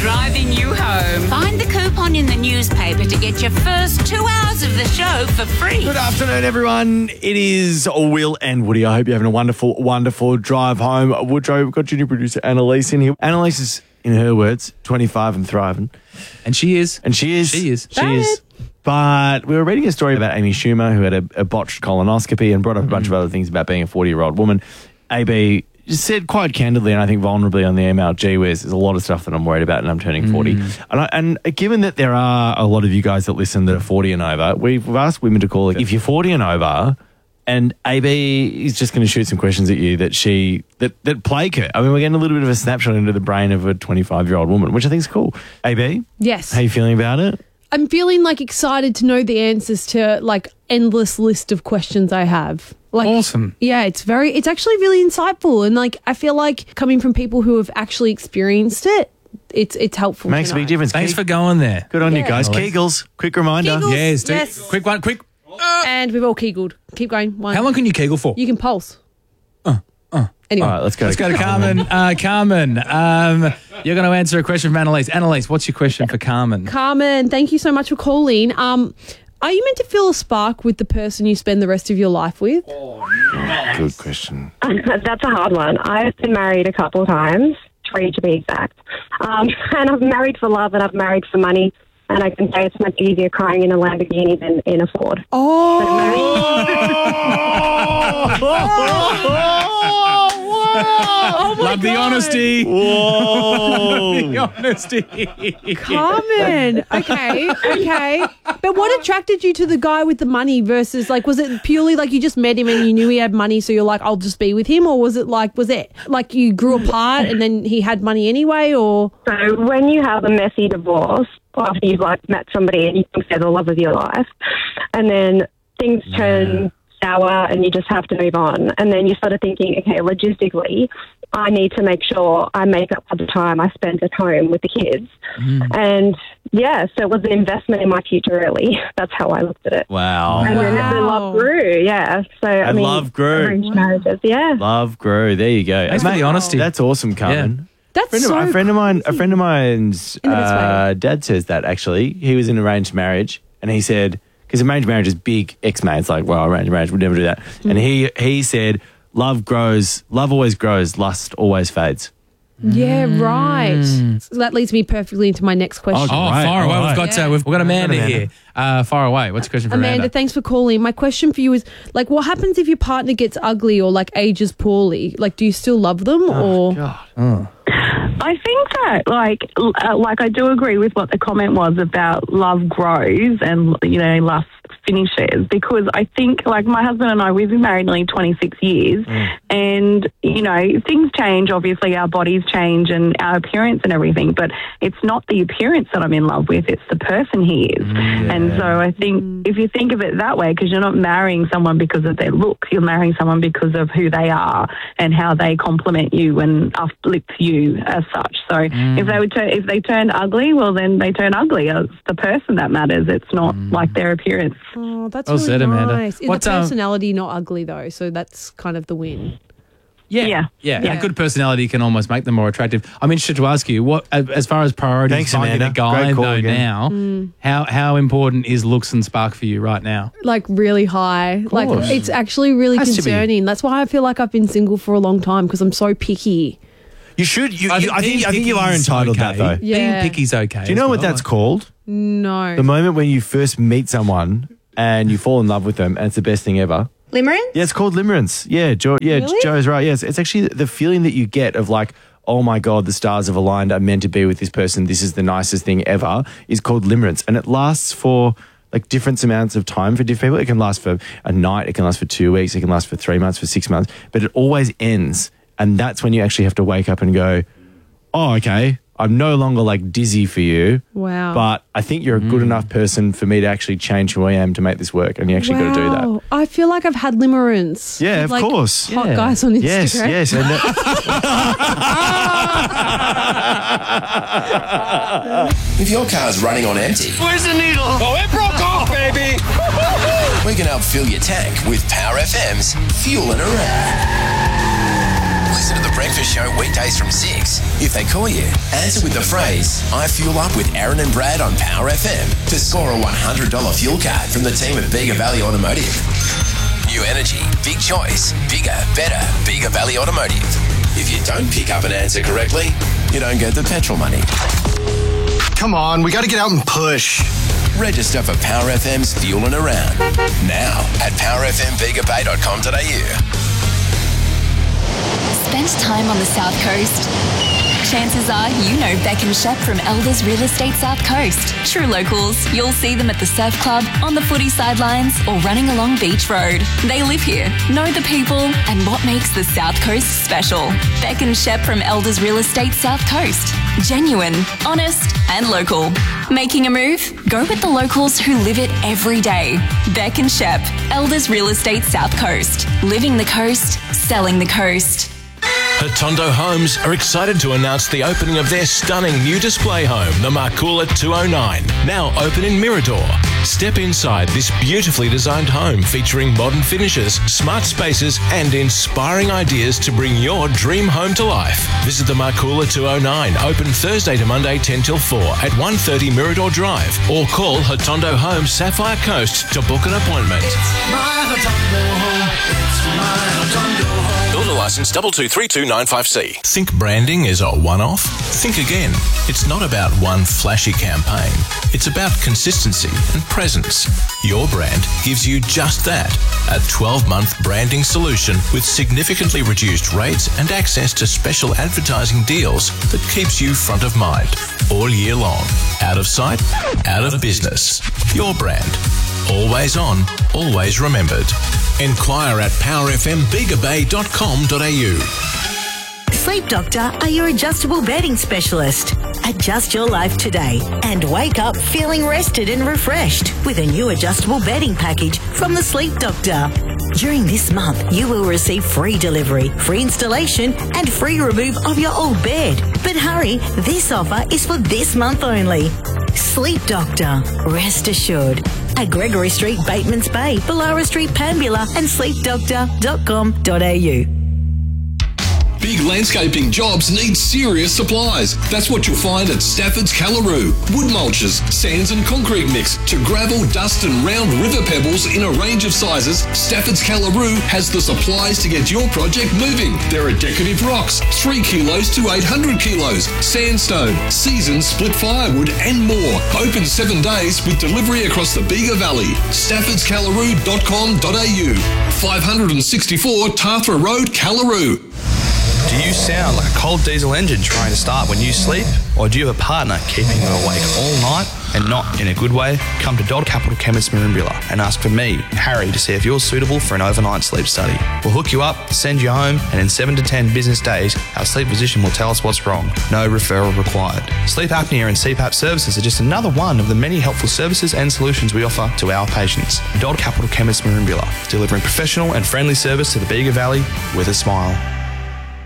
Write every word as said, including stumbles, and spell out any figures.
driving you home. Find the coupon in the newspaper to get your first two hours of the show for free. Good afternoon, everyone. It is Will and Woody. I hope you're having a wonderful, wonderful drive home. Woodrow, we've got junior producer Annalise in here. Annalise is, in her words, twenty-five and thriving. And she is. And she is. She is. She is. But we were reading a story about Amy Schumer, who had a, a botched colonoscopy and brought up a bunch mm. of other things about being a forty-year-old woman. A B said quite candidly, and I think vulnerably on the email, gee whiz, there's a lot of stuff that I'm worried about and I'm turning forty. Mm. And, I, and given that there are a lot of you guys that listen that are forty and over, we've asked women to call, if you're forty and over, and A B is just going to shoot some questions at you that she, that, that plague her. I mean, we're getting a little bit of a snapshot into the brain of a twenty-five-year-old woman, which I think is cool. A B? Yes. How are you feeling about it? I'm feeling like excited to know the answers to like endless list of questions I have. Like, awesome. Yeah, it's very, it's actually really insightful. And like, I feel like coming from people who have actually experienced it, it's it's helpful. Makes to a big know. difference. Thanks Ke- for going there. Good on Yeah. you guys. Nice. Kegels, quick reminder. Kegels. Yes, do, Yes. quick one, quick. And we've all kegled. Keep going. One. How long can you kegel for? You can pulse. Uh, uh. Anyway. All right, let's go. Let's go to Carmen. Uh, Carmen, um, you're going to answer a question from Annalise. Annalise, what's your question for Carmen? Carmen, thank you so much for calling. Um, are you meant to feel a spark with the person you spend the rest of your life with? Good question. That's a hard one. I've been married a couple of times, three to be exact. Um, and I've married for love and I've married for money. And I can say it's much easier crying in a Lamborghini than in a Ford. Oh, my Love the God. honesty. Whoa. the honesty. Carmen. Okay, okay. But what attracted you to the guy with the money versus, like, was it purely like you just met him and you knew he had money, so you're like, I'll just be with him? Or was it like, was it like you grew apart and then he had money anyway? Or So when you have a messy divorce, after you've like met somebody and you think they're the love of your life, and then things turn sour and you just have to move on, and then you start thinking, okay, logistically, I need to make sure I make up for the time I spent at home with the kids. Mm. And yeah, so it was an investment in my future, really. That's how I looked at it. Wow. And then Wow. the love grew, yeah. So I And mean, love grew. arranged marriages, yeah. Love grew. There you go. Thanks for the honesty. That's awesome, Carmen. that's Friend of, so a friend of mine, a crazy. friend of mine's In the best uh, dad says that actually. He was in arranged marriage and he said, because arranged marriage is big ex-mates, like, well, arranged marriage, would never do that. Mm. And he he said, love grows, love always grows, lust always fades. Yeah, right. So that leads me perfectly into my next question. Oh, Right, far away. all We've right. got uh, we've, we've got Amanda, Amanda. here. Uh, far away. What's your question for Amanda, Amanda? thanks for calling. My question for you is, like, what happens if your partner gets ugly or, like, ages poorly? Like, do you still love them or... God. I think that, like, l- uh, like I do agree with what the comment was about love grows and, you know, lust finishes, because I think, like, my husband and I, we've been married nearly twenty-six years mm. and, you know, things change. Obviously, our bodies change and our appearance and everything, but it's not the appearance that I'm in love with, it's the person he is. Mm, yeah. And so I think mm. if you think of it that way, because you're not marrying someone because of their looks, you're marrying someone because of who they are and how they compliment you and uplift you as such. So mm. if they would tur- if they turn ugly, well, then they turn ugly. It's the person that matters. It's not mm. like their appearance. Oh, that's Well really said, Amanda. nice. Is What's, the um, personality not ugly, though? So that's kind of the win. Yeah. Yeah. Yeah. Yeah. A good personality can almost make them more attractive. I'm interested to ask you, what, as far as priorities, Thanks, finding Amanda. a guy Great call though again. now, Mm. how how important is looks and spark for you right now? Like, really high. Like, course. it's actually really Has to be. concerning. That's why I feel like I've been single for a long time, because I'm so picky. You should, you, I you, think I think, being I think you are picky's entitled okay. to that though. Yeah. Being picky's okay. Do you know as what well. that's called? No. The moment when you first meet someone and you fall in love with them and it's the best thing ever. Limerence? Yeah, it's called limerence. Yeah, jo- yeah, Really? Joe's right. Yes, it's actually the feeling that you get of like, oh my God, the stars have aligned. I'm meant to be with this person. This is the nicest thing ever. Is called limerence, and it lasts for like different amounts of time for different people. It can last for a night. It can last for two weeks. It can last for three months, for six months. But it always ends, and that's when you actually have to wake up and go, oh, okay, I'm no longer like dizzy for you. Wow. But I think you're a good enough person for me to actually change who I am to make this work, and you actually got to do that. Wow. I feel like I've had limerence. Yeah, with, of like, course. Hot Yeah. guys on Instagram. Yes, yes. And that- If your car's running on empty, Where's the needle? oh, it broke off, baby! We can help fill your tank with Power F M's Fuel and Around. Listen to the Breakfast Show weekdays from six. If they call you, answer with the phrase, I fuel up with Aaron and Brad on Power F M to score a one hundred dollars fuel card from the team at Bega Valley Automotive. New energy, big choice, bigger, better, Bega Valley Automotive. If you don't pick up an answer correctly, you don't get the petrol money. Come on, we got to get out and push. Register for Power F M's Fuelin' Around now at power f m bega bay dot com dot a u. Spend time on the South Coast? Chances are you know Beck and Shep from Elders Real Estate South Coast. True locals, you'll see them at the surf club, on the footy sidelines, or running along Beach Road. They live here, know the people, and what makes the South Coast special. Beck and Shep from Elders Real Estate South Coast. Genuine, honest, and local. Making a move? Go with the locals who live it every day. Beck and Shep, Elders Real Estate South Coast. Living the coast, selling the coast. Hotondo Homes are excited to announce the opening of their stunning new display home, the Marcoola two oh nine, now open in Mirador. Step inside this beautifully designed home featuring modern finishes, smart spaces and inspiring ideas to bring your dream home to life. Visit the Marcoola two oh nine, open Thursday to Monday ten till four at one thirty Mirador Drive, or call Hotondo Homes Sapphire Coast to book an appointment. It's my Hotondo home. It's my Hotondo home. Builder license two two three two nine five C. Think branding is a one-off? Think again. It's not about one flashy campaign. It's about consistency and presence. Your brand gives you just that. A twelve-month branding solution with significantly reduced rates and access to special advertising deals that keeps you front of mind all year long. Out of sight, out of business. Your brand. Always on, always remembered. Enquire at power f m bega bay dot com dot a u. Sleep Doctor are your adjustable bedding specialist. Adjust your life today and wake up feeling rested and refreshed with a new adjustable bedding package from the Sleep Doctor. During this month, you will receive free delivery, free installation and free remove of your old bed. But hurry, this offer is for this month only. Sleep Doctor, rest assured. At Gregory Street, Batemans Bay, Ballara Street, Pambula and sleep doctor dot com dot a u. Big landscaping jobs need serious supplies. That's what you'll find at Stafford's Callaroo. Wood mulches, sands and concrete mix to gravel, dust and round river pebbles in a range of sizes, Stafford's Callaroo has the supplies to get your project moving. There are decorative rocks, three kilos to eight hundred kilos, sandstone, seasoned split firewood and more. Open seven days with delivery across the Bega Valley. staffords callaroo dot com dot a u. five sixty-four Tarthra Road, Callaroo. Do you sound like a cold diesel engine trying to start when you sleep? Or do you have a partner keeping you awake all night and not in a good way? Come to Dodd Capital Chemist Merimbula and ask for me, Harry, to see if you're suitable for an overnight sleep study. We'll hook you up, send you home, and in seven to ten business days, our sleep physician will tell us what's wrong. No referral required. Sleep apnea and C PAP services are just another one of the many helpful services and solutions we offer to our patients. Dodd Capital Chemist Merimbula, delivering professional and friendly service to the Bega Valley with a smile.